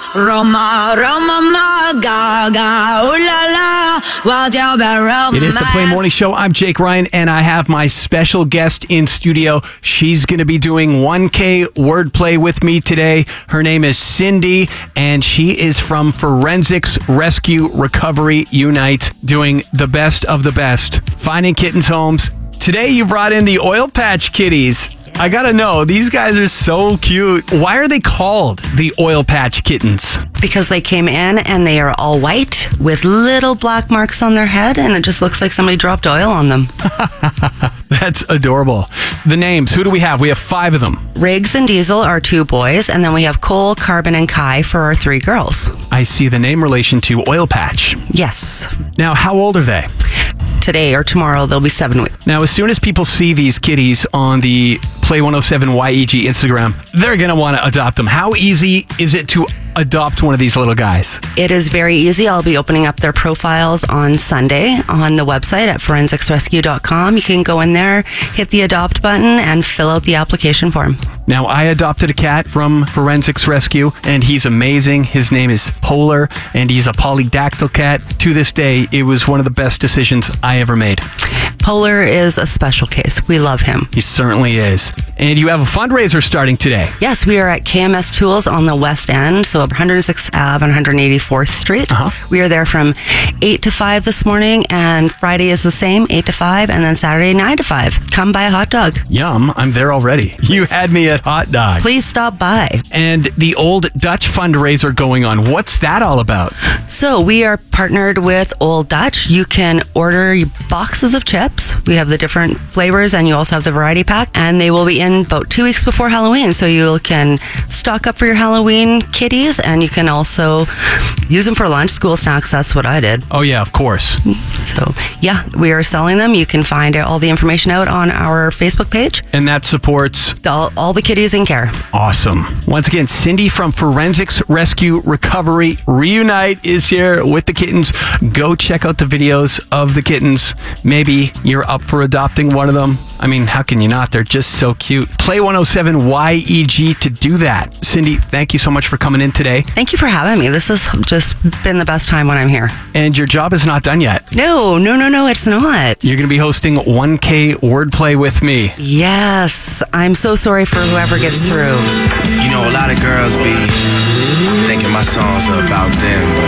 Roma, Roma, Gaga, ooh la la, wild Roma. It is the Play Morning Show. I'm Jake Ryan, and I have my special guest in studio. She's going to be doing 1K wordplay with me today. Her name is Cindy, and she is from Forensics Rescue Recovery Unite, doing the best of the best, finding kittens' homes. Today, you brought in the Oil Patch Kitties. I gotta know, these guys are so cute. Why are they called the Oil Patch Kittens? Because they came in and they are all white with little black marks on their head, and it just looks like somebody dropped oil on them. That's adorable. The names, who do we have? We have 5 of them. Riggs and Diesel are 2 boys, and then we have Cole, Carbon, and Kai for our 3 girls. I see the name relation to Oil Patch. Yes. Now, how old are they? Today or tomorrow, they'll be 7 weeks. Now, as soon as people see these kitties on the Play 107 YEG Instagram, they're going to want to adopt them. How easy is it to adopt one of these little guys? It is very easy. I'll be opening up their profiles on Sunday on the website at forensicsrescue.com. You can go in there, hit the adopt button, and fill out the application form. Now, I adopted a cat from Forensics Rescue, and he's amazing. His name is Polar, and he's a polydactyl cat. To this day, it was one of the best decisions I ever made. Polar is a special case. We love him. He certainly is. And you have a fundraiser starting today. Yes, we are at KMS Tools on the West End, so 106th Ave and 184th Street. We are there from 8 to 5 this morning, and Friday is the same, 8 to 5, and then Saturday, 9 to 5. Come buy a hot dog. Yum, I'm there already. You had me at hot dog. Please stop by. And the Old Dutch fundraiser going on, what's that all about? So we are partnered with Old Dutch. You can order boxes of chips. We have the different flavors, and you also have the variety pack, and they will be in about 2 weeks before Halloween, so you can stock up for your Halloween kitties, and you can also use them for lunch, school snacks. That's what I did. Oh yeah, of course. So yeah, we are selling them. You can find all the information out on our Facebook page. And that supports all the kitties in care. Awesome. Once again, Cindy from Forensics Rescue Recovery Reunite is here with the kittens. Go check out the videos of the kittens. Maybe you're up for adopting one of them. I mean, how can you not? They're just so cute. Play 107 YEG to do that. Cindy, thank you so much for coming in today. Thank you for having me. This has just been the best time when I'm here. And your job is not done yet. No, it's not. You're going to be hosting 1K wordplay with me. Yes. I'm so sorry for whoever gets through. You know, a lot of girls be thinking my songs are about them, but